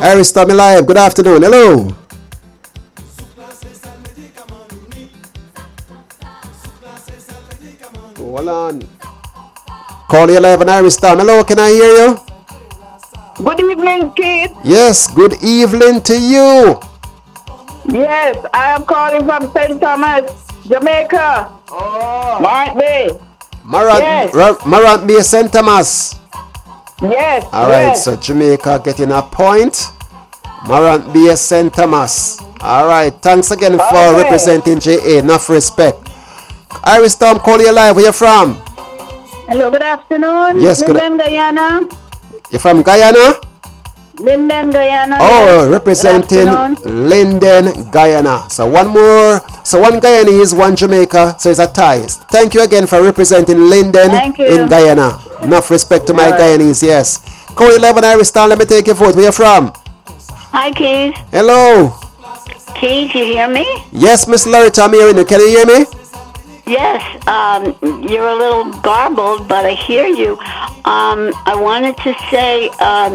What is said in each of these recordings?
Iris Tommy Live, good afternoon. Hello. Hold on. Call you live on Iris Tom. Hello, can I hear you? Good evening, Keith. Yes, good evening to you. Yes, I am calling from St. Thomas, Jamaica. Oh. Marant Bay. Marant Bay, St. Thomas. Yes. All right, so Jamaica getting a point. Marant Bay, St. Thomas. All right, thanks again for representing JA. Enough respect. Iris Tom, call you live. Where you from? Hello, good afternoon. Yes, Linden, Guyana. You from Guyana? Linden, Guyana. Oh, yes. Representing Linden, Guyana. So one Guyanese, one Jamaica. So it's a tie. Thank you again for representing Linden in Guyana. Enough respect to my Guyanese, yes. Call 11 Iris Town, let me take your vote. Where you from? Hi, Keith. Hello. Keith, you hear me? Yes, Miss Loretta, I'm hearing you. Can you hear me? Yes, you're a little garbled, but I hear you. I wanted to say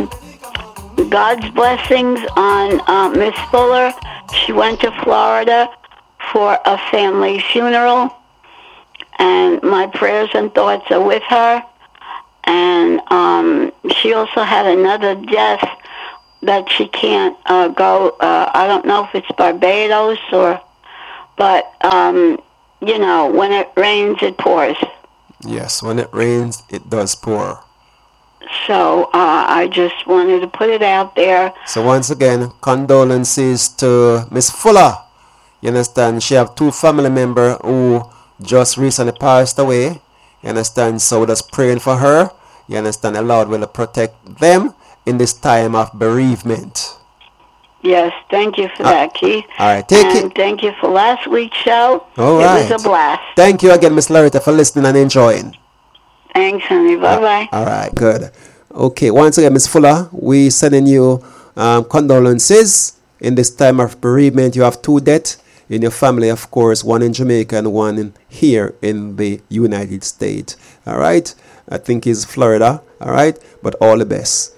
God's blessings on Miss Fuller. She went to Florida for a family funeral, and my prayers and thoughts are with her. And she also had another death that she can't go. I don't know if it's Barbados but you know, when it rains, it pours. Yes, when it rains, it does pour. So I just wanted to put it out there. So once again, condolences to Miss Fuller. You understand? She have two family members who just recently passed away. You understand? So we're just praying for her. You understand? The Lord will protect them in this time of bereavement. Yes, thank you for that, Keith. All right, thank you for last week's show. All right. It was a blast. Thank you again, Miss Loretta, for listening and enjoying. Thanks, honey. Bye-bye. All right, good. Okay, once again, Miss Fuller, we sending you condolences in this time of bereavement. You have two deaths in your family, of course, one in Jamaica and one here in the United States. All right, I think it's Florida. All right, but all the best.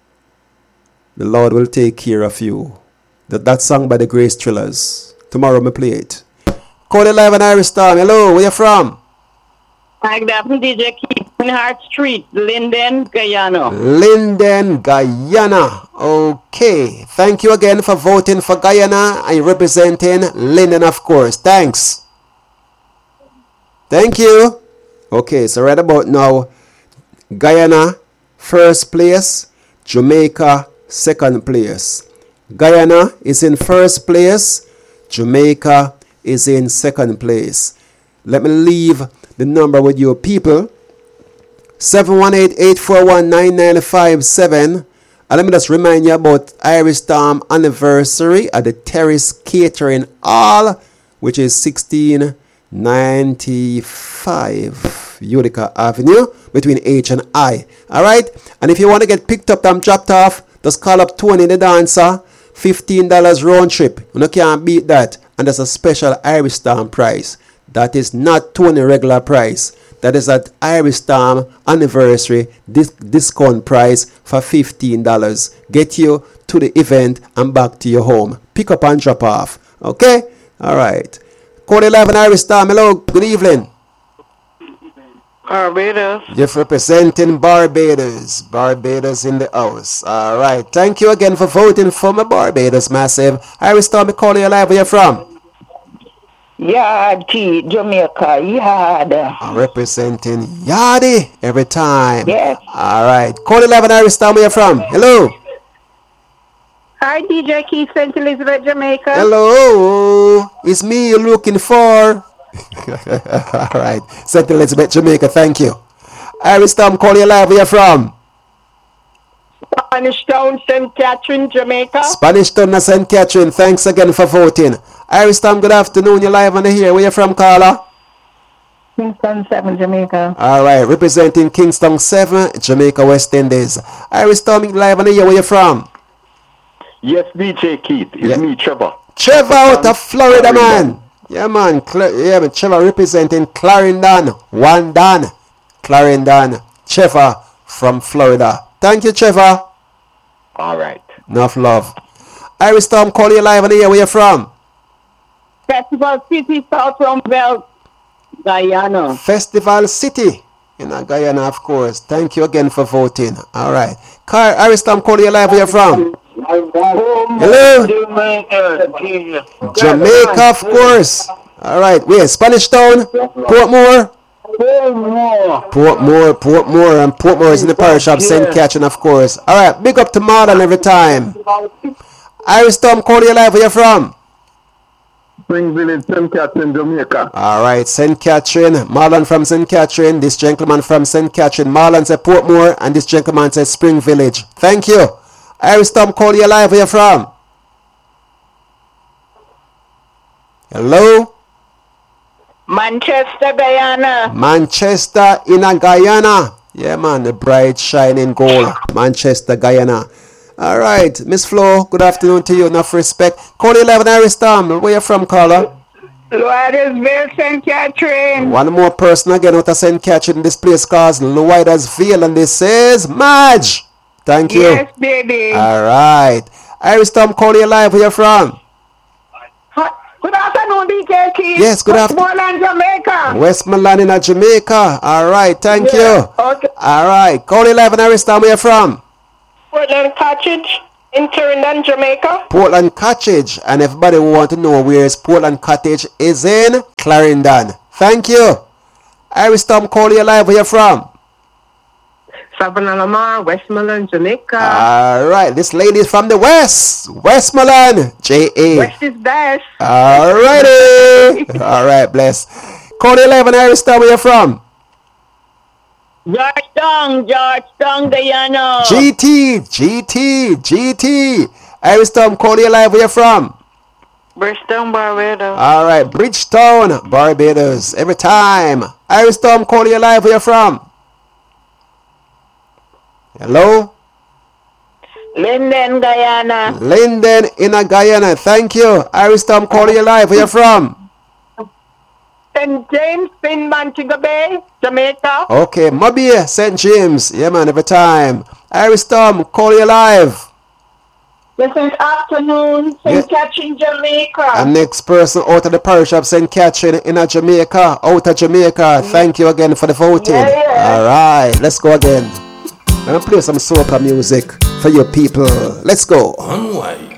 The Lord will take care of you. That song by the Grace Trillers. Tomorrow me play it. Call it live on Iris Storm. Hello, where you from? Hi, good afternoon, DJ Keith. Hart Street, Linden, Guyana. Linden, Guyana. Okay. Thank you again for voting for Guyana and representing Linden, of course. Thanks. Thank you. Okay, so right about now, Guyana, first place. Jamaica, second place. Guyana is in first place. Jamaica is in second place. Let me leave the number with you people. 718-841-9957. And let me just remind you about Iris Storm anniversary at the Terrace Catering Hall, which is 1695 Utica Avenue between H and I. Alright? And if you want to get picked up and dropped off, just call up Tony the Dancer. $15 round trip. You can't beat that. And that's a special Iris Storm price. That is not Tony regular price. That is at Iris Storm anniversary discount price for $15. Get you to the event and back to your home. Pick up and drop off. Okay? Alright. Code 11 Iris Storm. Hello. Good evening. Barbados. Just representing Barbados. Barbados in the house. Alright. Thank you again for voting for my Barbados massive. Iris Storm, me call you live. Where you from? Yard, Jamaica. Yard. Representing Yardy every time. Yes. Alright. Call 11 Iris Storm, where you from? Hello. Hi, DJ Keith, St. Elizabeth, Jamaica. Hello. It's me you're looking for. Alright. St. Elizabeth, Jamaica. Thank you. Iris Storm, call you live. Where you from? Spanish Town, St. Catherine, Jamaica. Spanish Town, St. Catherine. Thanks again for voting. Iris Storm, good afternoon. You're live on the here. Where you from, Carla? Kingston 7, Jamaica. Alright. Representing Kingston 7, Jamaica, West Indies. Iris Storm, live on the here. Where you from? Yes, DJ Keith. It's me, Trevor. Trevor out of Florida, man. Yeah, man. Trevor representing Clarendon. One Dan. Clarendon. Trevor from Florida. Thank you, Trevor. All right. Enough love. Iris Storm, call you live on the air. Where you from? Festival City, South Rumbelt, Guyana. Festival City in Guyana, of course. Thank you again for voting. All right. Iris Storm, call you live. Where you from? Hello? Jamaica, of course. All right. Where? Spanish Town? Portmore? Portmore. And Portmore is in the parish of St. Catherine, of course. All right. Big up to Marlon every time. Iris Storm, call you live. Where you from? Spring Village, St. Catherine, Jamaica. All right, St. Catherine. Marlon from St. Catherine. This gentleman from St. Catherine. Marlon said Portmore, and this gentleman said Spring Village. Thank you. Iris Storm, call you live. Where you from? Hello? Manchester, Guyana. Manchester in Guyana. Yeah, man, the bright shining gold. Manchester, Guyana. All right, Miss Flo, good afternoon to you. Enough respect. Call you live on Iris Storm. Where you from, caller? Loidersville, St. Catherine. One more person again out of St. Catherine in this place called Loidersville, and this is Madge. Thank you. Yes, baby. All right. Iris Storm, call you live. Where you from? Good afternoon, DJ Keith. Yes, good afternoon. Westmoreland, Jamaica. Westmoreland in Jamaica. All right, thank you. Okay. All right. Call you live on Iris Storm. Where you from? Portland Cottage in Clarendon, Jamaica. Portland Cottage. And everybody who want to know where is Portland Cottage is in Clarendon. Thank you. Iris Storm, call you live. Where you from? Savannah Lamar, Westmoreland, Jamaica. All right. This lady is from the West. Westmoreland. J.A. West is best. All righty. All right, bless. Call you live on Iris Storm. Where you from? Georgetown, Guyana. GT. Iris Storm, call you live. Where you from? Bridgetown, Barbados. All right, Bridgetown, Barbados. Every time. Iris Storm, call you live. Where you from? Hello? Linden, Guyana. Linden in Guyana. Thank you. Iris Storm, call you live. Where you from? St. James in Montego Bay, Jamaica. Okay, Mobile, St. James. Yeah, man, every time. Iris Storm, call you live. This is afternoon, St. Catherine, Jamaica. And next person out of the parish of St. Catherine in Jamaica, out of Jamaica. Thank you again for the voting. Yeah. All right, let's go again. Let me play some soca music for your people. Let's go. Unwind.